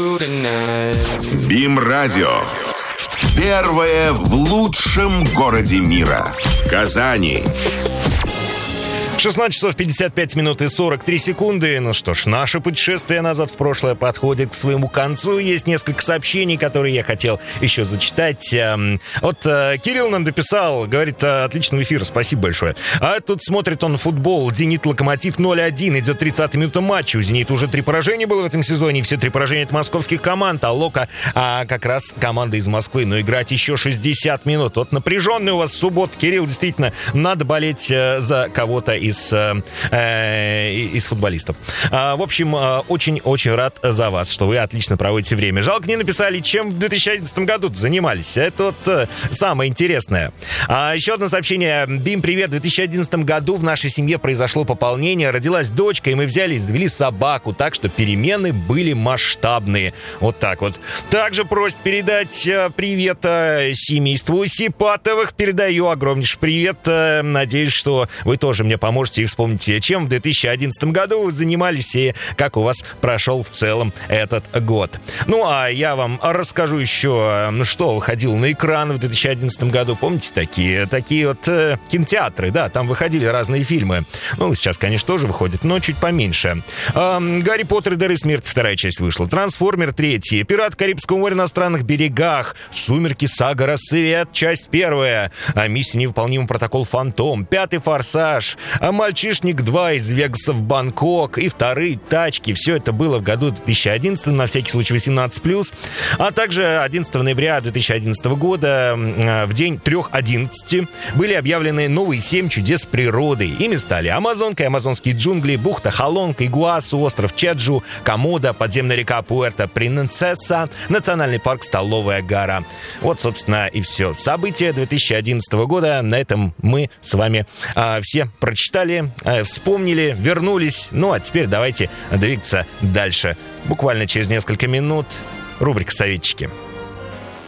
БИМ-радио. Первое в лучшем городе мира. В Казани. 16 часов 55 минут и 43 секунды. Ну что ж, наше путешествие назад в прошлое подходит к своему концу. Есть несколько сообщений, которые я хотел еще зачитать. Вот Кирилл нам дописал, говорит, отличного эфира, спасибо большое. А тут смотрит он футбол. «Зенит» «Локомотив» 0-1. Идет 30-я минута матча. У «Зенита» уже 3 поражения было в этом сезоне. И все 3 поражения от московских команд. А «Лока» как раз команда из Москвы. Но играть еще 60 минут. Вот напряженный у вас суббота, Кирилл. Действительно, надо болеть за кого-то из футболистов. В общем, очень-очень рад за вас, что вы отлично проводите время. Жалко, не написали, чем в 2011 году занимались. Это вот самое интересное. Еще одно сообщение. Бим, привет. В 2011 году в нашей семье произошло пополнение. Родилась дочка, и мы взяли и завели собаку. Так что перемены были масштабные. Вот так вот. Также просит передать привет семейству Сипатовых. Передаю огромнейший привет. Надеюсь, что вы тоже мне поможете и вспомните, чем в 2011 году вы занимались и как у вас прошел в целом этот год. Ну, а я вам расскажу еще, что выходило на экран в 2011 году. Помните такие вот кинотеатры, да, там выходили разные фильмы. Ну, сейчас, конечно, тоже выходят, но чуть поменьше. «Гарри Поттер и дары смерти» 2 часть вышла. «Трансформер» 3, «Пираты Карибского моря на странных берегах», «Сумерки. Сага. Рассвет» часть 1, «Миссия невыполнима. Протокол Фантом», 5-й «Форсаж», «Мальчишник 2» из Вегаса в Бангкок и 2 «Тачки». Все это было в году 2011, на всякий случай 18+. А также 11 ноября 2011 года в день 3.11 были объявлены новые 7 чудес природы. Ими стали Амазонка, амазонские джунгли, бухта Халонг, Игуасу, остров Чеджу, Комодо, подземная река Пуэрто-Принцесса, национальный парк Столовая гора. Вот, собственно, и все. События 2011 года. На этом мы с вами все прочитали, вспомнили, вернулись. Ну, а теперь давайте двигаться дальше. Буквально через несколько минут рубрика «Советчики».